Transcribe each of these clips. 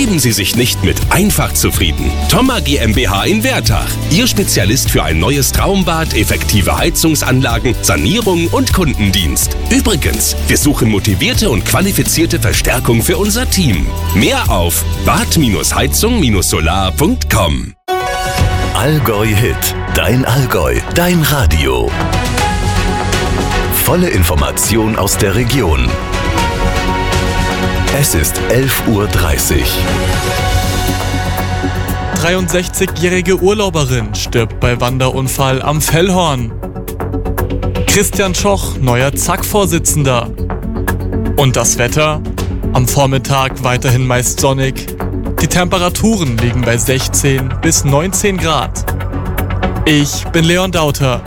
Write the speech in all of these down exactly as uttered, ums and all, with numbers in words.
Geben Sie sich nicht mit einfach zufrieden. Thoma GmbH in Wertach. Ihr Spezialist für ein neues Traumbad, effektive Heizungsanlagen, Sanierung und Kundendienst. Übrigens, wir suchen motivierte und qualifizierte Verstärkung für unser Team. Mehr auf bad heizung solar punkt com. Allgäu Hit. Dein Allgäu. Dein Radio. Volle Information aus der Region. Es ist elf Uhr dreißig. dreiundsechzigjährige Urlauberin stirbt bei Wanderunfall am Fellhorn. Christian Schoch, neuer Zack-Vorsitzender. Und das Wetter? Am Vormittag weiterhin meist sonnig. Die Temperaturen liegen bei sechzehn bis neunzehn Grad. Ich bin Leon Dauter.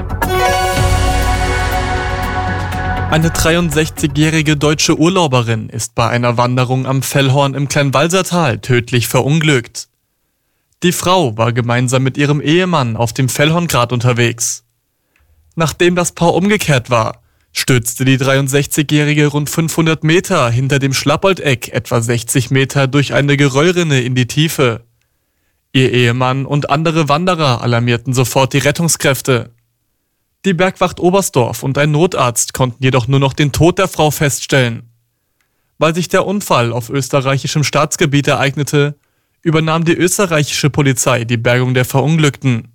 Eine dreiundsechzigjährige deutsche Urlauberin ist bei einer Wanderung am Fellhorn im Kleinwalsertal tödlich verunglückt. Die Frau war gemeinsam mit ihrem Ehemann auf dem Fellhorngrat unterwegs. Nachdem das Paar umgekehrt war, stürzte die dreiundsechzigjährige rund fünfhundert Meter hinter dem Schlappoldeck etwa sechzig Meter durch eine Geröllrinne in die Tiefe. Ihr Ehemann und andere Wanderer alarmierten sofort die Rettungskräfte. Die Bergwacht Oberstdorf und ein Notarzt konnten jedoch nur noch den Tod der Frau feststellen. Weil sich der Unfall auf österreichischem Staatsgebiet ereignete, übernahm die österreichische Polizei die Bergung der Verunglückten.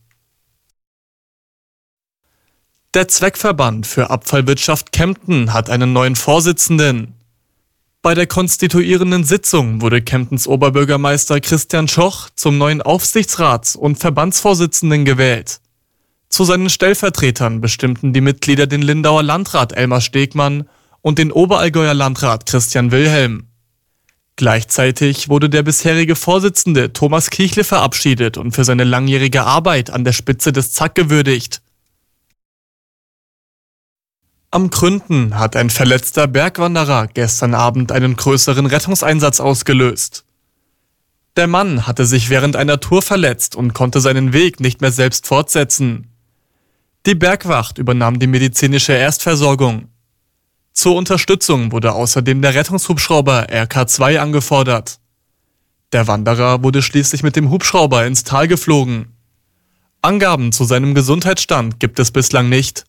Der Zweckverband für Abfallwirtschaft Kempten hat einen neuen Vorsitzenden. Bei der konstituierenden Sitzung wurde Kemptens Oberbürgermeister Christian Schoch zum neuen Aufsichtsrats- und Verbandsvorsitzenden gewählt. Zu seinen Stellvertretern bestimmten die Mitglieder den Lindauer Landrat Elmar Stegmann und den Oberallgäuer Landrat Christian Wilhelm. Gleichzeitig wurde der bisherige Vorsitzende Thomas Kichle verabschiedet und für seine langjährige Arbeit an der Spitze des Zack gewürdigt. Am Gründen hat ein verletzter Bergwanderer gestern Abend einen größeren Rettungseinsatz ausgelöst. Der Mann hatte sich während einer Tour verletzt und konnte seinen Weg nicht mehr selbst fortsetzen. Die Bergwacht übernahm die medizinische Erstversorgung. Zur Unterstützung wurde außerdem der Rettungshubschrauber R K zwei angefordert. Der Wanderer wurde schließlich mit dem Hubschrauber ins Tal geflogen. Angaben zu seinem Gesundheitsstand gibt es bislang nicht.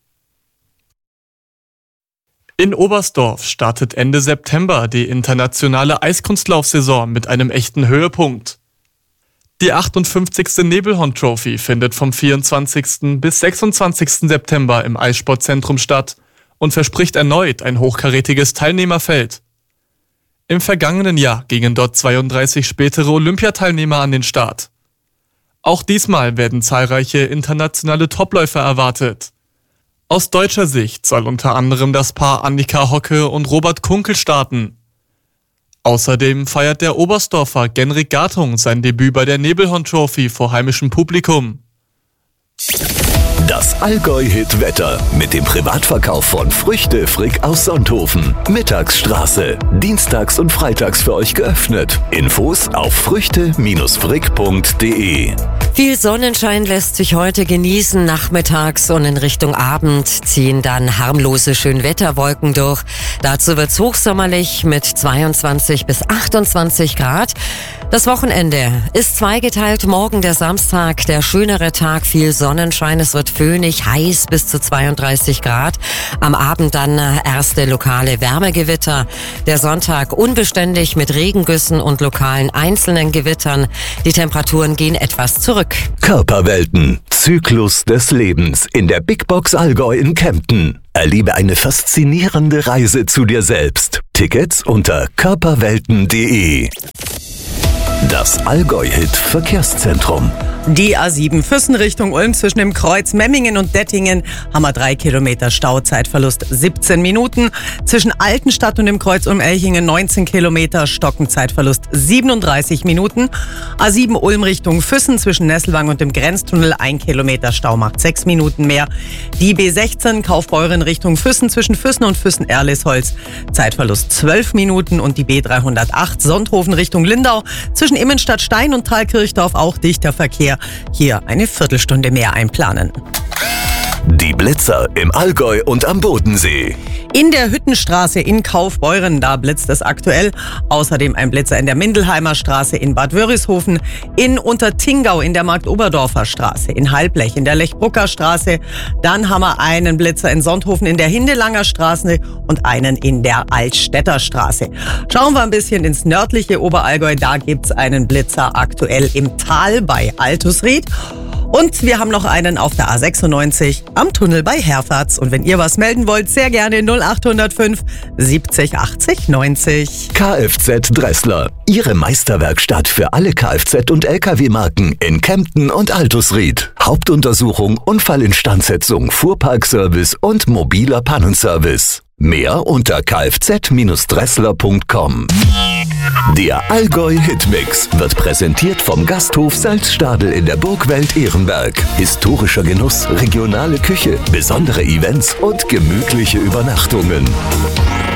In Oberstdorf startet Ende September die internationale Eiskunstlaufsaison mit einem echten Höhepunkt. Die achtundfünfzigste Nebelhorn Trophy findet vom vierundzwanzigsten bis sechsundzwanzigsten September im Eissportzentrum statt und verspricht erneut ein hochkarätiges Teilnehmerfeld. Im vergangenen Jahr gingen dort zweiunddreißig spätere Olympiateilnehmer an den Start. Auch diesmal werden zahlreiche internationale Topläufer erwartet. Aus deutscher Sicht soll unter anderem das Paar Annika Hocke und Robert Kunkel starten. Außerdem feiert der Oberstdorfer Genrik Gartung sein Debüt bei der Nebelhorn Trophy vor heimischem Publikum. Das Allgäu-Hit-Wetter mit dem Privatverkauf von Früchte Frick aus Sonthofen. Mittagsstraße. Dienstags und freitags für euch geöffnet. Infos auf früchte frick punkt de. Viel Sonnenschein lässt sich heute genießen. Nachmittags und in Richtung Abend ziehen dann harmlose Schönwetterwolken durch. Dazu wird's hochsommerlich mit zweiundzwanzig bis achtundzwanzig Grad. Das Wochenende ist zweigeteilt. Morgen der Samstag, der schönere Tag, viel Sonnenschein. Es wird föhnig, heiß bis zu zweiunddreißig Grad. Am Abend dann erste lokale Wärmegewitter. Der Sonntag unbeständig mit Regengüssen und lokalen einzelnen Gewittern. Die Temperaturen gehen etwas zurück. Körperwelten. Zyklus des Lebens in der Big Box Allgäu in Kempten. Erlebe eine faszinierende Reise zu dir selbst. Tickets unter körperwelten punkt de. Das Allgäu-Hit-Verkehrszentrum. Die A sieben Füssen Richtung Ulm zwischen dem Kreuz Memmingen und Dettingen haben wir drei Kilometer Stau, Zeitverlust siebzehn Minuten. Zwischen Altenstadt und dem Kreuz Ulm-Elchingen neunzehn Kilometer, Stocken, Zeitverlust siebenunddreißig Minuten. A sieben Ulm Richtung Füssen zwischen Nesselwang und dem Grenztunnel ein Kilometer Stau, macht sechs Minuten mehr. Die B sechzehn Kaufbeuren Richtung Füssen zwischen Füssen und Füssen-Erlisholz, Zeitverlust zwölf Minuten. Und die B dreihundertacht Sonthofen Richtung Lindau zwischen Immenstadt-Stein und Thalkirchdorf auch dichter Verkehr. Hier eine Viertelstunde mehr einplanen. Die Blitzer im Allgäu und am Bodensee. In der Hüttenstraße in Kaufbeuren, da blitzt es aktuell. Außerdem ein Blitzer in der Mindelheimer Straße in Bad Wörishofen, in Untertingau in der Marktoberdorfer Straße, in Halblech in der Lechbrucker Straße. Dann haben wir einen Blitzer in Sonthofen in der Hindelanger Straße und einen in der Altstädter Straße. Schauen wir ein bisschen ins nördliche Oberallgäu. Da gibt's einen Blitzer aktuell im Tal bei Altusried. Und wir haben noch einen auf der A sechsundneunzig am Tunnel bei Herfahrt. Und wenn ihr was melden wollt, sehr gerne null acht null fünf siebzig achtzig neunzig. Kfz Dressler. Ihre Meisterwerkstatt für alle Kfz- und L K W-Marken in Kempten und Altusried. Hauptuntersuchung, Unfallinstandsetzung, Fuhrparkservice und mobiler Pannenservice. Mehr unter kfz Dressler punkt com. Der Allgäu Hitmix wird präsentiert vom Gasthof Salzstadel in der Burgwelt Ehrenberg. Historischer Genuss, regionale Küche, besondere Events und gemütliche Übernachtungen.